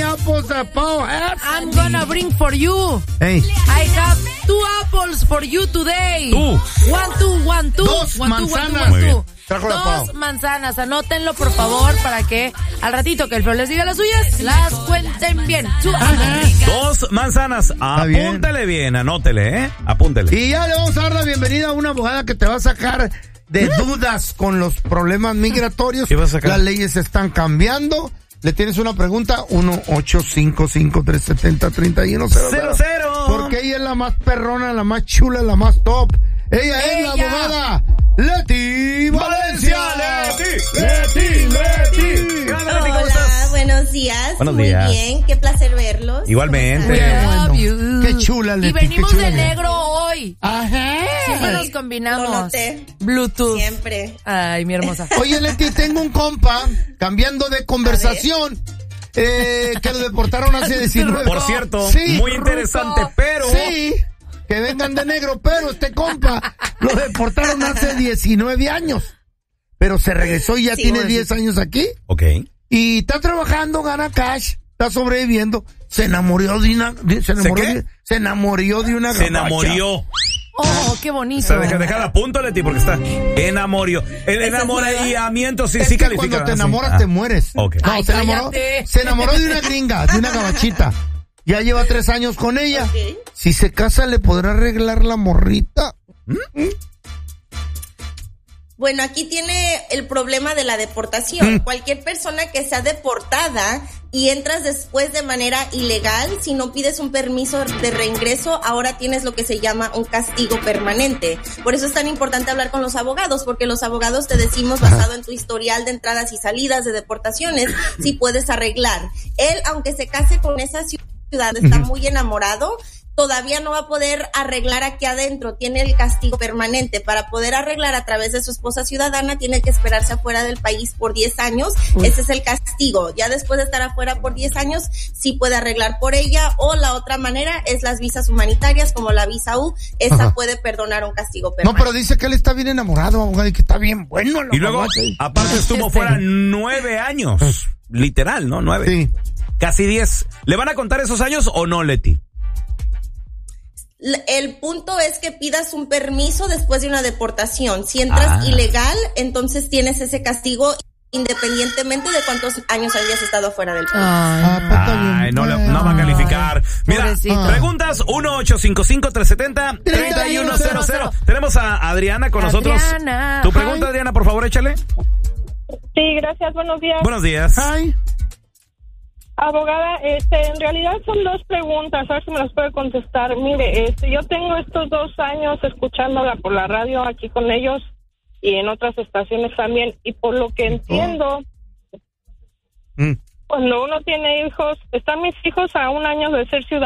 apples that Paul has. I'm gonna bring for you. Hey. I have 2 apples for you today. 2. 1, 2. 2 manzanas. Muy bien. 2 manzanas, anótenlo por favor para que al ratito que el Feo les diga las suyas, las cuenten bien. 2 manzanas, apúntele bien, anótele, apúntele. Y ya le vamos a dar la bienvenida a una abogada que te va a sacar de dudas con los problemas migratorios. ¿Qué va a sacar? Las leyes están cambiando. ¿Le tienes una pregunta? 1-855-370-3100. Porque ella es la más perrona, la más chula, la más top. Ella es la abogada Leti Valencia. Leti. Hola, buenos días. Buenos Muy días. bien, qué placer verlos. Igualmente. Love you. Qué chula, Leti. Y venimos qué chula, de negro hoy. Ajá. Siempre nos Lo combinamos. noté. Bluetooth. Siempre. Ay, mi hermosa. Oye, Leti, tengo un compa, cambiando de conversación, que lo deportaron hace 19. Por cierto, Sí, muy interesante, pero... Sí, que vengan de negro, pero este compa lo deportaron hace 19 años. Pero se regresó y ya tiene 10 años aquí. Ok. Y está trabajando, gana cash, está sobreviviendo. Se enamoró de una... Se enamoró de una Se gabacha. enamoró. Oh, qué bonito. O sea, dejar a punto, Leti, porque está enamoró. El enamoramiento sí, Es sí que califica. cuando te Sí. enamoras te mueres. Ok. No, Ay, se enamoró de una gringa, de una gabachita. Ya lleva 3 años con ella. Ok. Si se casa, ¿le podrá arreglar la morrita? Bueno, aquí tiene el problema de la deportación. Cualquier persona que sea deportada y entras después de manera ilegal, si no pides un permiso de reingreso, ahora tienes lo que se llama un castigo permanente. Por eso es tan importante hablar con los abogados, porque los abogados te decimos, basado en tu historial de entradas y salidas de deportaciones, si puedes arreglar. Él, aunque se case con esa ciudad, está muy enamorado, todavía no va a poder arreglar aquí adentro, tiene el castigo permanente. Para poder arreglar a través de su esposa ciudadana, tiene que esperarse afuera del país por 10 años. Ese es el castigo. Ya después de estar afuera por 10 años, sí puede arreglar por ella, o la otra manera es las visas humanitarias, como la visa U, esa puede perdonar un castigo permanente. No, pero dice que él está bien enamorado, abogado, y que está bien bueno. Y luego, aparte estuvo fuera 9 años. Literal, ¿no? 9. Sí. Casi 10. ¿Le van a contar esos años o no, Leti? El punto es que pidas un permiso después de una deportación. Si entras ilegal, entonces tienes ese castigo independientemente de cuántos años hayas estado fuera del país. Ay, no va a calificar. Mira, Pobrecito. Preguntas 1-855-370-3100. Tenemos a Adriana con nosotros. Adriana. Tu pregunta, Adriana, por favor, échale. Sí, gracias, buenos días. Buenos días. Ay. Abogada, en realidad son 2 preguntas, a ver si me las puede contestar. Mire, yo tengo estos 2 años escuchándola por la radio aquí con ellos y en otras estaciones también, y por lo que entiendo, cuando uno tiene hijos, están mis hijos a 1 año de ser ciudadanos